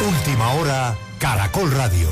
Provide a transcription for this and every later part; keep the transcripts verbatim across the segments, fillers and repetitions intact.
Última hora, Caracol Radio.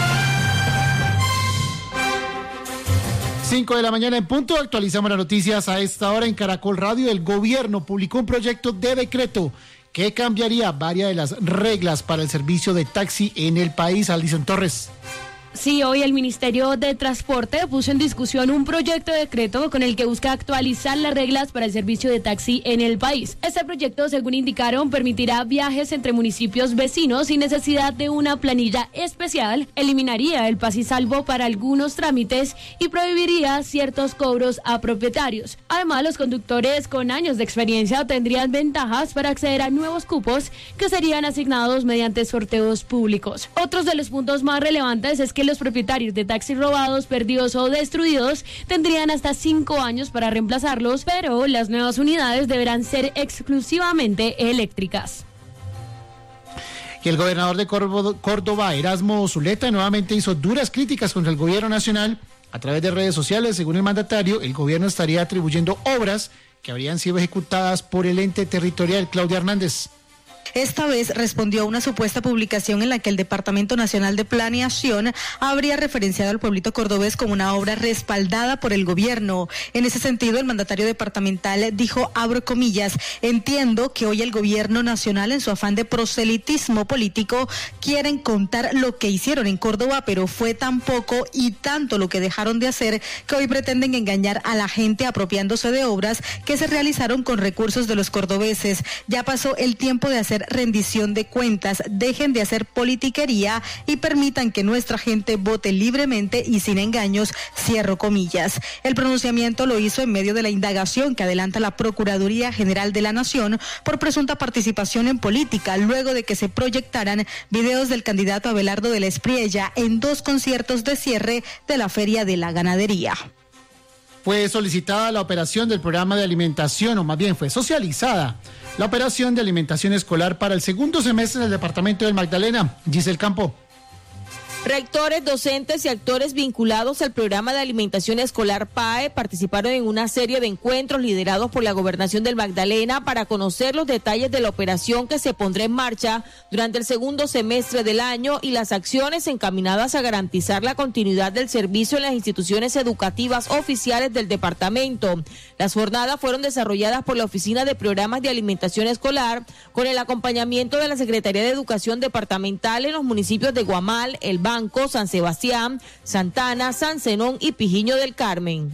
cinco de la mañana en punto, actualizamos las noticias a esta hora en Caracol Radio. El gobierno publicó un proyecto de decreto que cambiaría varias de las reglas para el servicio de taxi en el país. Alison Torres. Sí, hoy el Ministerio de Transporte puso en discusión un proyecto de decreto con el que busca actualizar las reglas para el servicio de taxi en el país. Este proyecto, según indicaron, permitirá viajes entre municipios vecinos sin necesidad de una planilla especial, eliminaría el paz y salvo para algunos trámites y prohibiría ciertos cobros a propietarios. Además, los conductores con años de experiencia tendrían ventajas para acceder a nuevos cupos que serían asignados mediante sorteos públicos. Otros de los puntos más relevantes es que los propietarios de taxis robados, perdidos o destruidos tendrían hasta cinco años para reemplazarlos, pero las nuevas unidades deberán ser exclusivamente eléctricas. Y el gobernador de Córdoba, Erasmo Zuleta, nuevamente hizo duras críticas contra el gobierno nacional a través de redes sociales. Según el mandatario, el gobierno estaría atribuyendo obras que habrían sido ejecutadas por el ente territorial. Claudia Hernández. Esta vez respondió a una supuesta publicación en la que el Departamento Nacional de Planeación habría referenciado al pueblito cordobés como una obra respaldada por el gobierno. En ese sentido, el mandatario departamental dijo, abro comillas, entiendo que hoy el gobierno nacional, en su afán de proselitismo político, quieren contar lo que hicieron en Córdoba, pero fue tan poco y tanto lo que dejaron de hacer que hoy pretenden engañar a la gente apropiándose de obras que se realizaron con recursos de los cordobeses. Ya pasó el tiempo de hacer rendición de cuentas, dejen de hacer politiquería y permitan que nuestra gente vote libremente y sin engaños, cierro comillas. El pronunciamiento lo hizo en medio de la indagación que adelanta la Procuraduría General de la Nación por presunta participación en política, luego de que se proyectaran videos del candidato Abelardo de la Espriella en dos conciertos de cierre de la Feria de la Ganadería. Fue solicitada la operación del programa de alimentación, o más bien fue socializada la operación de alimentación escolar para el segundo semestre en el departamento del Magdalena. Giselle Campo. Rectores, docentes y actores vinculados al programa de alimentación escolar P A E participaron en una serie de encuentros liderados por la Gobernación del Magdalena para conocer los detalles de la operación que se pondrá en marcha durante el segundo semestre del año y las acciones encaminadas a garantizar la continuidad del servicio en las instituciones educativas oficiales del departamento. Las jornadas fueron desarrolladas por la Oficina de Programas de Alimentación Escolar con el acompañamiento de la Secretaría de Educación Departamental en los municipios de Guamal, El Banco, San Sebastián, Santana, San Zenón y Pijiño del Carmen.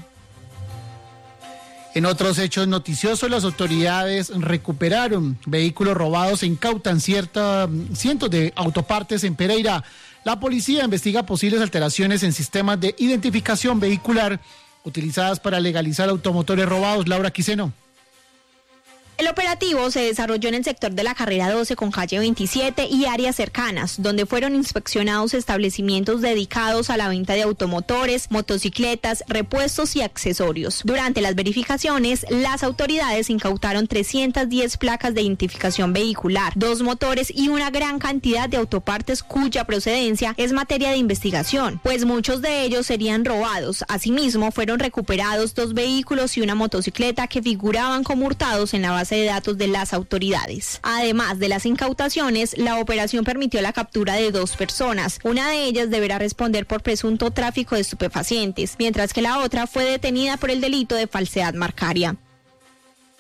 En otros hechos noticiosos, las autoridades recuperaron vehículos robados e incautan cierta, cientos de autopartes en Pereira. La policía investiga posibles alteraciones en sistemas de identificación vehicular utilizadas para legalizar automotores robados. Laura Quiseno. El operativo se desarrolló en el sector de la carrera doce con calle veintisiete y áreas cercanas, donde fueron inspeccionados establecimientos dedicados a la venta de automotores, motocicletas, repuestos y accesorios. Durante las verificaciones, las autoridades incautaron trescientas diez placas de identificación vehicular, dos motores y una gran cantidad de autopartes cuya procedencia es materia de investigación, pues muchos de ellos serían robados. Asimismo, fueron recuperados dos vehículos y una motocicleta que figuraban como hurtados en la base de datos de las autoridades. Además de las incautaciones, la operación permitió la captura de dos personas. Una de ellas deberá responder por presunto tráfico de estupefacientes, mientras que la otra fue detenida por el delito de falsedad marcaria.